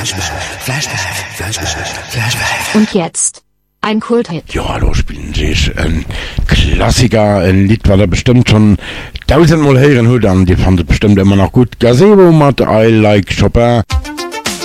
Flashback. Und jetzt ein Kulthit. Ja, hallo, spielen sich ein Klassiker, ein Lied, was er bestimmt schon tausendmal hören hat, und die fand bestimmt immer noch gut. Gazebo mit I Like Chopin.